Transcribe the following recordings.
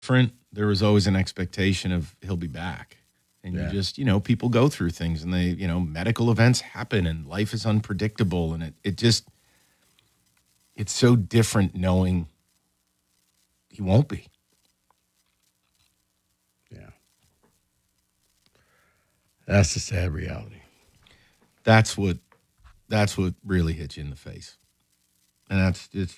different, there was always an expectation of he'll be back. And you just, people go through things and they, medical events happen and life is unpredictable. And it's so different knowing he won't be. Yeah. That's the sad reality. That's what really hits you in the face. And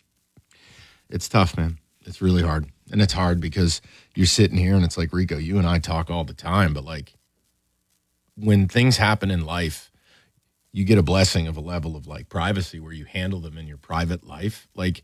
it's tough, man. It's really hard. And it's hard because you're sitting here and it's like, Rico, you and I talk all the time, but like when things happen in life, you get a blessing of a level of like privacy where you handle them in your private life. Like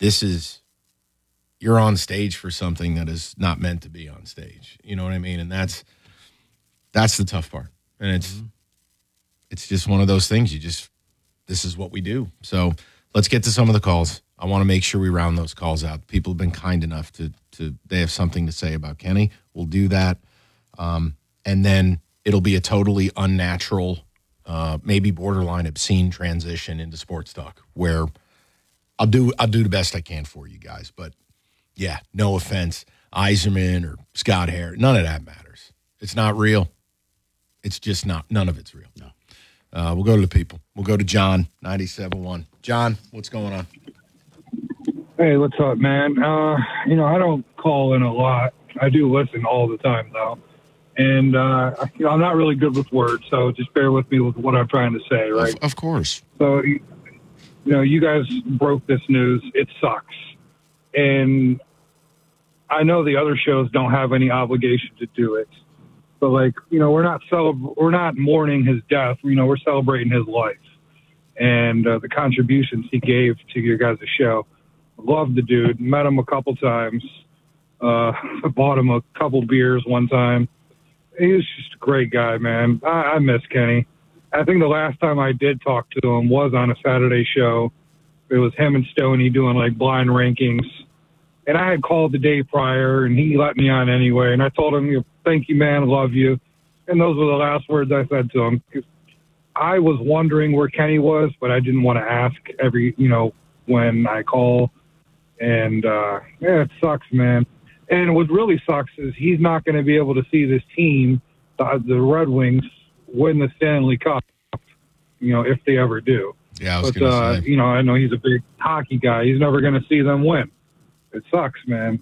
you're on stage for something that is not meant to be on stage. You know what I mean? And that's the tough part. And it's just one of those things. This is what we do. So let's get to some of the calls. I want to make sure we round those calls out. People have been kind enough to they have something to say about Kenny. We'll do that. And then it'll be a totally unnatural, maybe borderline obscene transition into sports talk where I'll do the best I can for you guys. But yeah, no offense, Yzerman or Scott Hare, none of that matters. It's not real. It's just not. None of it's real. No. We'll go to the people. We'll go to John, 97.1. John, what's going on? Hey, what's up, man? I don't call in a lot. I do listen all the time, though. And, I'm not really good with words, so just bear with me with what I'm trying to say, right? Of course. So, you guys broke this news. It sucks. And I know the other shows don't have any obligation to do it. But, we're not mourning his death. We're celebrating his life and the contributions he gave to your guys' show. Love the dude. Met him a couple times. Bought him a couple beers one time. He was just a great guy, man. I miss Kenny. I think the last time I did talk to him was on a Saturday show. It was him and Stoney doing blind rankings. And I had called the day prior, and he let me on anyway. And I told him, thank you, man, love you. And those were the last words I said to him. I was wondering where Kenny was, but I didn't want to ask when I call. And, it sucks, man. And what really sucks is he's not going to be able to see this team, the Red Wings, win the Stanley Cup, if they ever do. Yeah, I was going to say. I know he's a big hockey guy. He's never going to see them win. It sucks, man.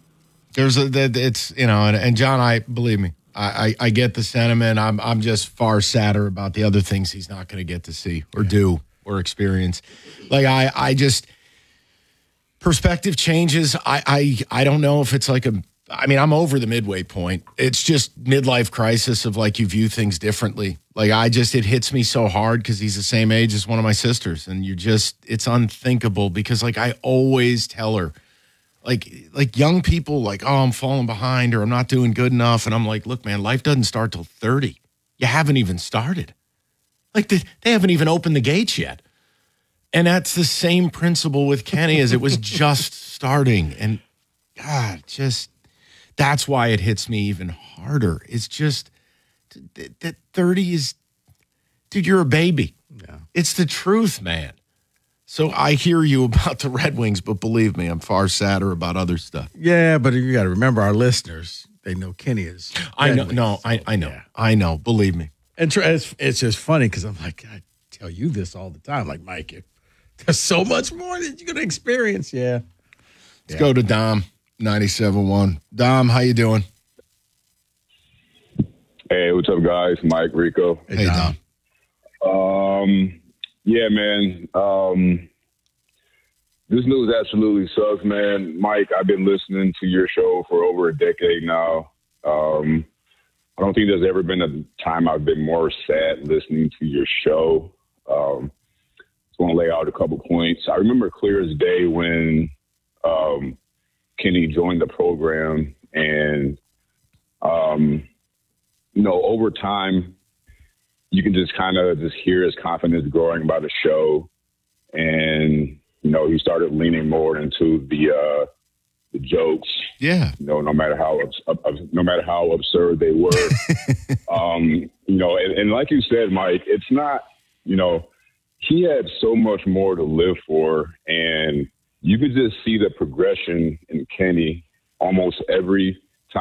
And John, believe me, I get the sentiment. I'm just far sadder about the other things he's not going to get to see or do or experience. I just perspective changes. I don't know if it's I'm over the midway point. It's just midlife crisis of you view things differently. It hits me so hard because he's the same age as one of my sisters. And it's unthinkable because I always tell her, young people I'm falling behind or I'm not doing good enough. And I'm like, look, man, life doesn't start till 30. You haven't even started. They haven't even opened the gates yet. And that's the same principle with Kenny as it was just starting. And God, that's why it hits me even harder. It's just that 30 is, dude, you're a baby. Yeah. It's the truth, man. So I hear you about the Red Wings, but believe me, I'm far sadder about other stuff. Yeah, but you got to remember our listeners, they know Kenny is Red Wings. No, I know. Yeah. I know, believe me. And it's just funny because I'm I tell you this all the time. Mike, there's so much more that you're going to experience. Yeah. Let's go to Dom, 97.1. Dom, how you doing? Hey, what's up, guys? Mike, Rico. Hey, Dom. Yeah, man. This news absolutely sucks, man. Mike, I've been listening to your show for over a decade now. I don't think there's ever been a time I've been more sad listening to your show. Just want to lay out a couple points. I remember clear as day when Kenny joined the program, and over time, you can just kind of hear his confidence growing about the show, and he started leaning more into the jokes. Yeah. No matter how absurd they were. And like you said, Mike, it's not. He had so much more to live for, and you could just see the progression in Kenny almost every